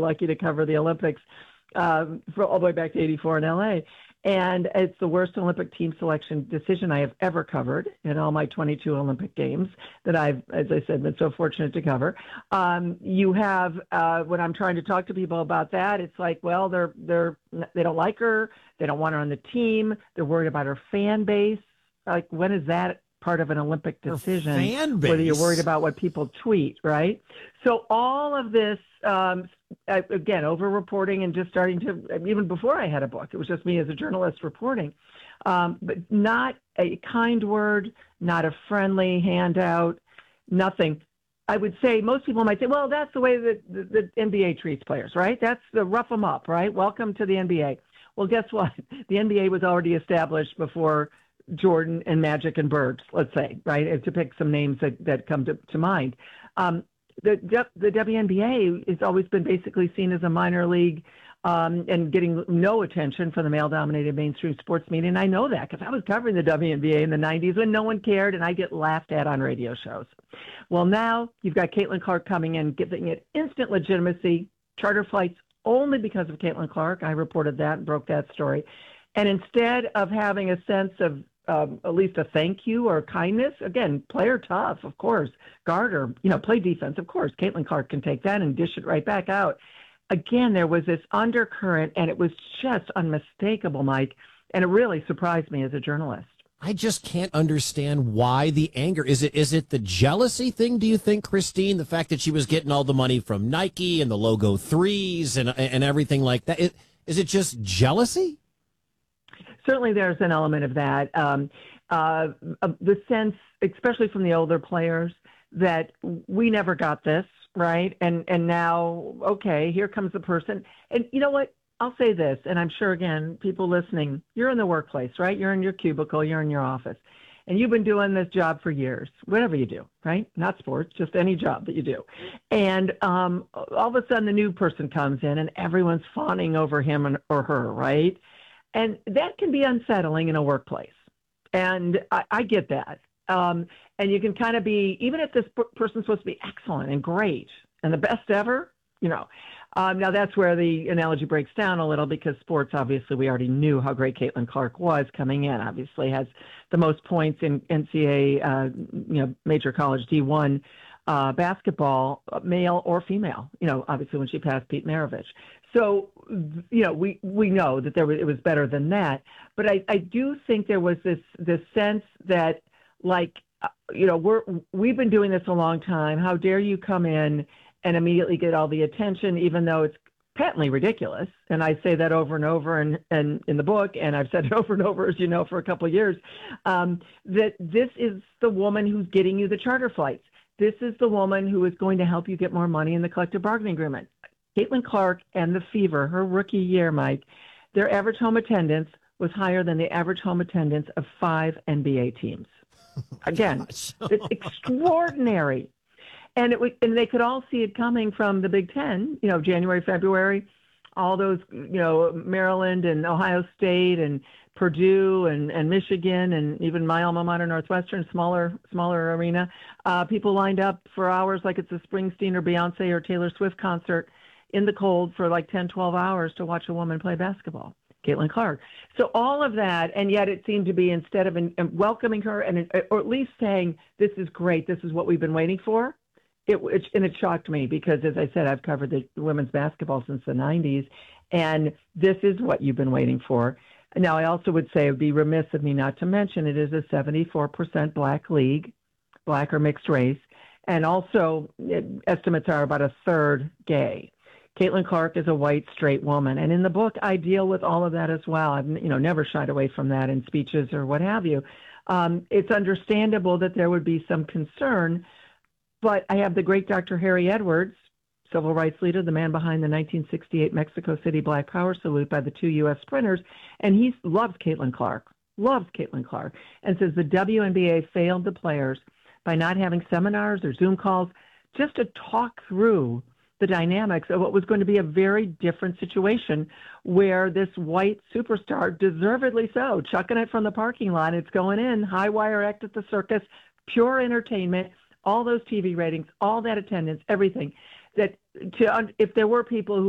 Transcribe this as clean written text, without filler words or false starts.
lucky to cover the Olympics for all the way back to '84 in LA. And it's the worst Olympic team selection decision I have ever covered in all my 22 Olympic games that I've, as I said, been so fortunate to cover. You have, when I'm trying to talk to people about that, it's like, well, they don't like her. They don't want her on the team. They're worried about her fan base. Like, when is that part of an Olympic decision? Fan base. Whether you're worried about what people tweet, right? So all of this, again, over-reporting and just starting to, even before I had a book, it was just me as a journalist reporting, but not a kind word, not a friendly handout, nothing. I would say most people might say, well, that's the way that the NBA treats players, right? That's the rough them up, right? Welcome to the NBA. Well, guess what? The NBA was already established before Jordan and Magic and Bird, let's say, right? To pick some names that come to mind. The WNBA has always been basically seen as a minor league and getting no attention from the male-dominated mainstream sports media. And I know that because I was covering the WNBA in the 90s when no one cared, and I get laughed at on radio shows. Well, now you've got Caitlin Clark coming in, giving it instant legitimacy, charter flights only because of Caitlin Clark. I reported that and broke that story. And instead of having a sense of at least a thank you or kindness, again, play her tough, of course. Guard her, play defense, of course. Caitlin Clark can take that and dish it right back out. Again, there was this undercurrent, and it was just unmistakable, Mike, and it really surprised me as a journalist. I just can't understand why the anger. Is it the jealousy thing, do you think, Christine? The fact that she was getting all the money from Nike and the logo threes and everything like that. Is it just jealousy? Certainly there's an element of that. The sense, especially from the older players, that we never got this, right? And now, okay, here comes the person. And you know what? I'll say this, and I'm sure, again, people listening, you're in the workplace, right? You're in your cubicle, you're in your office, and you've been doing this job for years, whatever you do, right? Not sports, just any job that you do. And all of a sudden, the new person comes in, and everyone's fawning over him or her, right? And that can be unsettling in a workplace. And I get that. And you can kind of be, even if this person's supposed to be excellent and great and the best ever, now that's where the analogy breaks down a little because sports, obviously, we already knew how great Caitlin Clark was coming in. Obviously has the most points in NCAA, major college D1 basketball, male or female, obviously when she passed Pete Maravich. So, we know that it was better than that. But I do think there was this sense that, like, we've been doing this a long time. How dare you come in and immediately get all the attention, even though it's patently ridiculous. And I say that over and over and in the book, and I've said it over and over, as you know, for a couple of years, that this is the woman who's getting you the charter flights. This is the woman who is going to help you get more money in the collective bargaining agreement. Caitlin Clark and the Fever, her rookie year, Mike, their average home attendance was higher than the average home attendance of 5 NBA teams. Again, it's extraordinary. And they could all see it coming from the Big Ten, January, February, all those, Maryland and Ohio State and Purdue and Michigan and even my alma mater, Northwestern, smaller arena. People lined up for hours like it's a Springsteen or Beyonce or Taylor Swift concert in the cold for like 10, 12 hours to watch a woman play basketball, Caitlin Clark. So all of that, and yet it seemed to be instead of welcoming her or at least saying, this is great, this is what we've been waiting for, it shocked me because, as I said, I've covered the women's basketball since the 90s, and this is what you've been waiting for. Now, I also would say it would be remiss of me not to mention it is a 74% black league, black or mixed race, and also estimates are about a third gay. Caitlin Clark is a white, straight woman. And in the book, I deal with all of that as well. I've never shied away from that in speeches or what have you. It's understandable that there would be some concern, but I have the great Dr. Harry Edwards, civil rights leader, the man behind the 1968 Mexico City Black Power salute by the 2 U.S. sprinters, and he loves Caitlin Clark, and says the WNBA failed the players by not having seminars or Zoom calls just to talk through the dynamics of what was going to be a very different situation where this white superstar, deservedly so, chucking it from the parking lot, it's going in, high wire act at the circus, pure entertainment, all those TV ratings, all that attendance, everything, that if there were people who